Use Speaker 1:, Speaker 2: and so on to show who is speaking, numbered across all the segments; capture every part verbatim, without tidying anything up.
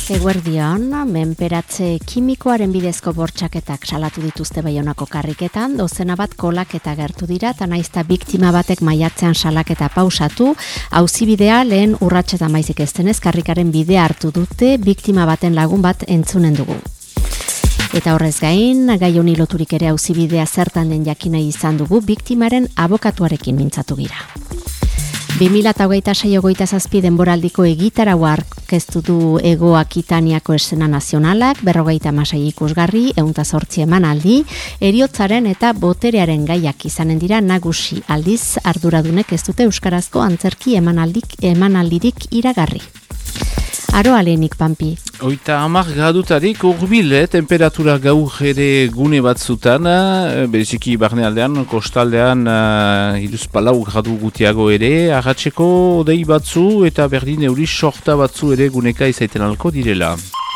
Speaker 1: Eguerdion, menperatze kimikoaren bidezko bortxaketak salatu dituzte Baionako karriketan, dozena bat kolaketa gertu dira, eta naizta biktima batek maiatzean salaketa pausatu, auzibidea lehen urratsetan baizik ez denez, karrikaren bidea hartu dute, biktima baten lagun bat entzunen dugu. Eta horrez gain, gai honi loturik ere auzibidea zertan den jakina izan dugu, biktimaren abokatuarekin mintzatu gira. bi mila hogeita sei hogeita zazpi denboraldiko egitaraua aurkeztu du Hego Akitaniako eszena nazionalak, berrogeita hamasei ikusgarri, ehun eta zortzi emanaldi, heriotzaren eta boterearen gaiak izanen dira nagusi, aldiz arduradunek ez dute euskarazko antzerki emanaldik emanaldirik iragarri. Aroa lehenik, Pampi.
Speaker 2: Oita hamar gradutarik urbil, eh, temperatura gaur ere gune batzutan, eh, bereziki barnealdean, kostaldean, uh, iruzpalau gradu gutiago ere, arratseko odei batzu eta berdin euri sorta batzu ere guneka izaiten alko direla.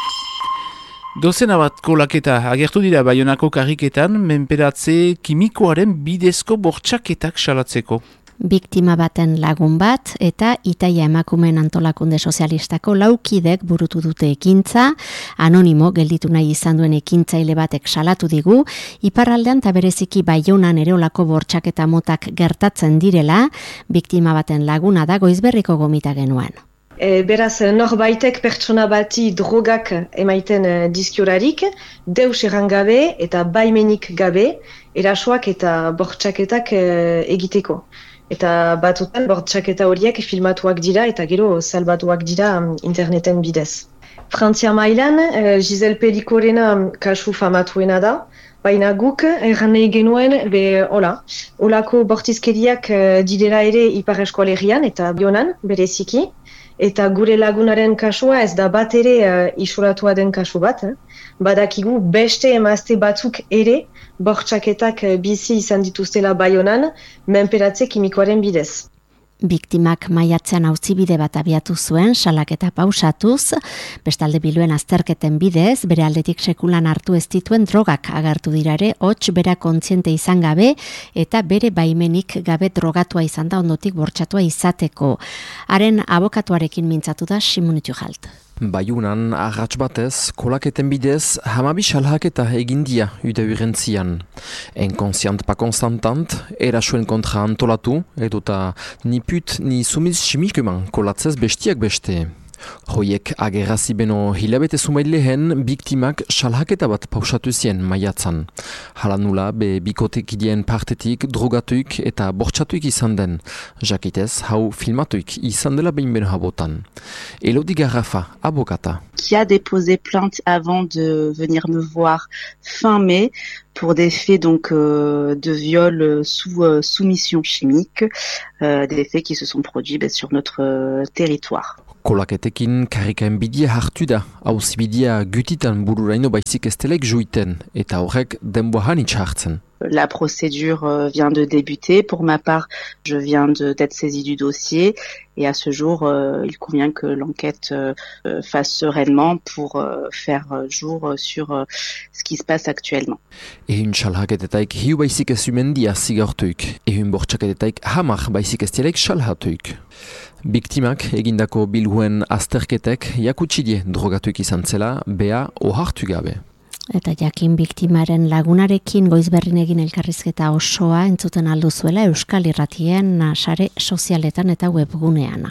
Speaker 2: Dozena bat kolaketa agertu dira Baionako karriketan, menperatze kimikoaren bidezko bortxaketak salatzeko.
Speaker 1: Biktima baten lagun bat eta Itaia emakumeen antolakunde sozialistako laukidek burutu dute ekintza, anonimo gelditu nahi izan duen ekintzaile batek salatu digu, iparraldean eta bereziki Baionan ere olako bortxaketa motak gertatzen direla, biktima baten laguna da Goizberriko gomita genuen.
Speaker 3: E, beraz, norbaitek pertsona bati drogak emaiten e, dizkiorarik, deus errangabe eta baimenik gabe, erasoak eta bortxaketak e, egiteko. Eta batutan bortxaketa horiek filmatuak dira eta gero salbatuak dira interneten bidez. Frantzia mailan, e, Giselle Pelikorena kasu famatuena da, baina guk erran nahi genuen, be, hola, olako bortizkeriak e, direla ere Ipar Eskualerian eta Baionan bereziki, eta gure lagunaren kasua ez da bat ere uh, isolatua den kasu bat. Eh? Badakigu beste emazte batzuk ere bortxaketak uh, bizi izan dituztela Baionan menperatze kimikoaren bidez.
Speaker 1: Biktimak maiatzean auzibide bat abiatu zuen, salaketa pausatuz, bestalde biluen azterketen bidez, bere aldetik sekulan hartu ez dituen drogak agertu dira ere, hots bera kontziente izan gabe, eta bere baimenik gabe drogatua izan da ondotik bortxatua izateko. Haren abokatuarekin mintzatu da Simonitu Jalt.
Speaker 4: Baiunan arrats batez, kolaketen bidez, hamabi salhaketa egindia ude urentzian. Enkonsiant pa konstantant, erasuen kontra antolatu, eduta ni put ni sumiz simikuman kolatzez bestiak beste. Hoiek agerrazi beno hilabete zumail lehen, biktimak salhaketa bat pausatu zien maiatzan. Hala nula be bikotekidien partetik drogatuik eta bortxatuik izan den. Jakitez, hau filmatuik izan dela behin beno habotan. Elodi Garrafa, abokata.
Speaker 5: Qui a déposé plainte avant de venir me voir fin mai pour des faits donc euh, de viol sous euh, soumission chimique, euh, des faits qui se sont produits ben, sur notre euh, territoire.
Speaker 4: Kolaketekin karrikaen bidia hartu da, auzibidia gutitan bururaino baizik estelek juiten, eta horrek denboan itxartzen.
Speaker 5: La procédure vient de débuter. Pour ma part, je viens de, d'être saisie du dossier et à ce jour, euh, il convient que l'enquête euh, fasse sereinement pour euh, faire jour sur euh, ce qui se passe actuellement.
Speaker 4: Ehun salhaketetaik hiu baizik ez umendia zigortuik, ehun bortxaketetaik hamar baizik ez dielek salhatuik. Biktimak egindako bilhuen azterketek jakutsidie drogatuik izan zela, bea ohartu gabe.
Speaker 1: Eta jakin biktimaren lagunarekin Goizberrin egin elkarrizketa osoa entzuten aldu zuela Euskal Irratien sare sozialetan eta webgunean.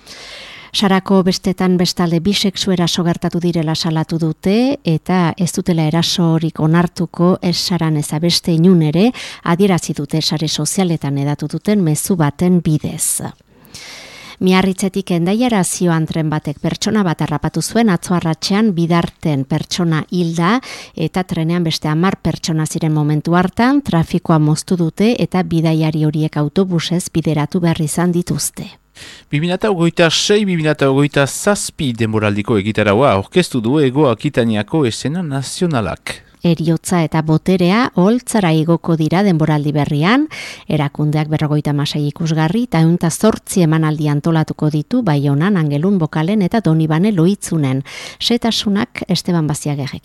Speaker 1: Sarako bestetan bestalde bisexu eraso gertatu direla salatu dute eta ez dutela erasorik onartuko ez saran ez beste inun ere adierazi dute sare sozialetan edatu duten mezu baten bidez. Miarritzetik Hendaiara zioan tren batek pertsona bat harrapatu zuen atzo arratsean bidarten pertsona hilda eta trenean beste hamar pertsona ziren momentu hartan trafikoa moztu dute eta bidaiari horiek autobusez bideratu behar izan dituzte.
Speaker 2: bi mila hogeita sei bi mila hogeita zazpi denboraldiko egitaraua aurkeztu du Hego Akitaniako eszena nazionalak.
Speaker 1: Heriotza eta boterea holtzara igoko dira denboraldi berrian, erakundeak berrogeita hamasei ikusgarri eta ehun eta zortzi emanaldi antolatuko ditu Baionan, Angelun, Bokalen eta Donibane Loitzunen. Setasunak Esteban Baziagerrekin.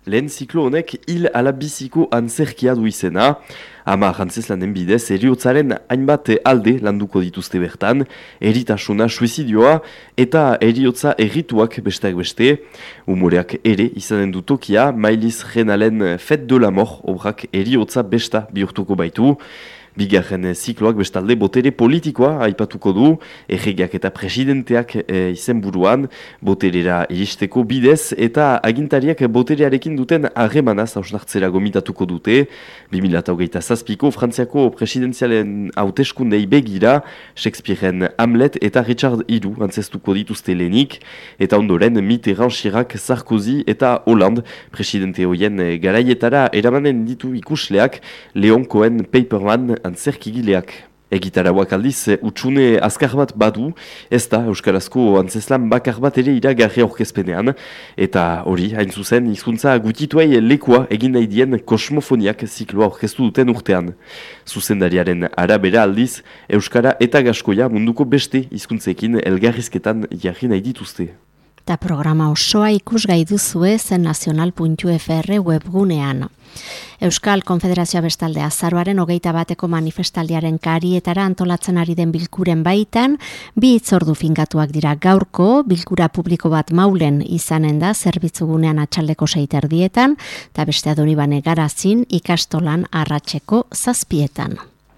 Speaker 6: Lehen ziklo honek hil ala biziko antzerkia du izena. Ama jantzeslanen bidez, eriotzaren hainbat alde landuko dituzte bertan, eritasuna suizidioa eta eriotza errituak besteak beste. Humoreak ere izanen du tokia, Mailiz Renalen Fête de la Mort obrak eriotza besta bihurtuko baitu. Bigarren zikloak bestalde botere politikoa aipatuko du, erregeak eta presidenteak e, izen buruan, boterera iristeko bidez eta agintariak boterearekin duten harremanaz hausnartzera gomitatuko dute. bi mila hogeita zazpiko Frantziako presidenzialen hauteskundei begira, Shakespearen Hamlet eta Richard hiru antzestuko dituzte lehenik, eta ondoren Mitterrand, Chirac, Sarkozy eta Hollande presidente hoien garaietara eramanen ditu ikusleak, Leon Cohen, Paperman, antzerkigileak. Egitarauak aldiz, utxune azkar bat badu, ez da euskarazko antzeslan bakar bat ere iragarri aurkezpenean, eta hori, hain zuzen, hizkuntza gutituei lekua egin nahi dien kosmofoniak zikloa aurkeztu duten urtean. Zuzendariaren arabera aldiz, euskara eta gaskoia munduko beste hizkuntzekin elgarrizketan jarri nahi dituzte.
Speaker 1: Eta programa osoa ikusgai duzue zen nazional puntu f r webgunean. Euskal Konfederazioa bestalde azaroaren hogeita bateko manifestaldiaren karietara antolatzen ari den bilkuren baitan, bi hitzordu finkatuak dira gaurko, bilkura publiko bat Maulen izanen da zerbitzugunean atxaldeko seiterdietan, eta beste Adonibane Garazin ikastolan arratseko zazpietan.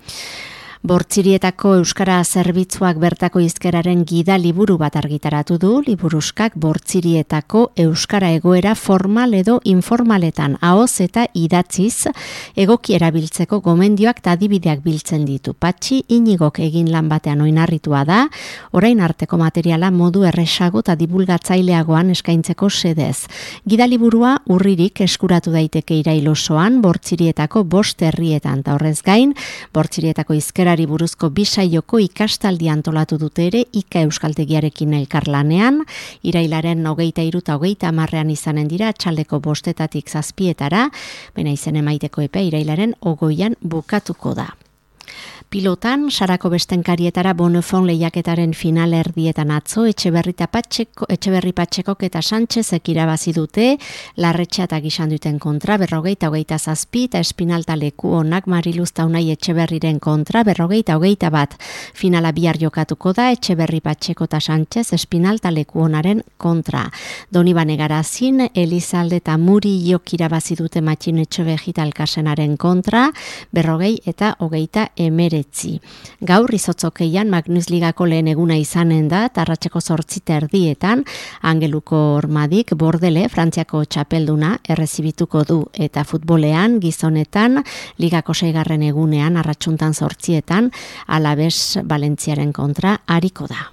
Speaker 1: Bortzirietako Euskara Zerbitzuak bertako hizkeraren gida liburu bat argitaratu du, liburuskak Bortzirietako Euskara egoera formal edo informaletan ahoz eta idatziz egoki erabiltzeko gomendioak eta adibideak biltzen ditu. Patxi Inigok egin lan batean oinarritua da, orain arteko materiala modu erresago eta divulgatzaileagoan eskaintzeko sedez. Gida liburua urririk eskuratu daiteke irailosoan, Bortzirietako bost herrietan, eta horrez gain, Bortzirietako hizkera buruzko bisaioko ikastaldi antolatu dute ere Ika Euskaltegiarekin elkarlanean, irailaren hogeita hiru eta hogeita hamarrean izanen dira atxaldeko bostetatik zazpietara, baina izen emaiteko epe irailaren hogoian bukatuko da. Pilotan, Sarako bestenkarietara Bonofon lehiaketaren final erdietan atzo, Etxeberri Patxeko, Etxeberri Patxekok eta Sánchezek irabazi dute, Larretxa eta Gixanduten kontra, berrogeita hogeita zazpi, eta Espinalta leku onak Mariluz Taunai Etxeberriren kontra, berrogeita hogeita bat. Finala bihar jokatuko da, Etxeberri Patxeko eta Sánchez Espinalta leku onaren kontra. Donibane Garazin, Elizalde eta Muri jok irabazi dute Matxin Etxebejita Alkasenaren kontra, berrogei eta hogeita emere. Gaur izotzokeian Magnus Ligako lehen eguna izanen da, tarratxeko zortzita erdietan, Angeluko Ormadik Bordele, Frantziako txapelduna, errezibituko du, eta futbolean, gizonetan, Ligako seigarren egunean, arratsuntan zortzietan, Alabes Valentziaren kontra hariko da.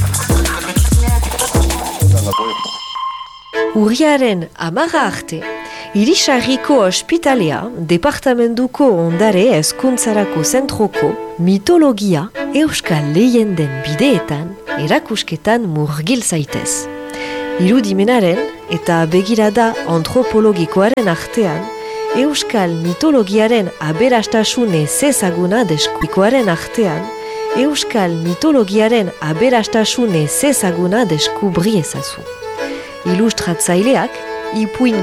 Speaker 7: Urriaren amaga arte, Irisarriko ospitalea, departamentuko ondare hezkuntzarako zentroko, mitologia, euskal leyenden bideetan, erakusketan murgil zaitez. Irudimenaren eta begirada antropologikoaren artean, euskal mitologiaren aberastasune zezaguna deskuikoaren artean, euskal mitologiaren aberastasune zezaguna deskubri ezazu. Ilustratzaileak, ipuin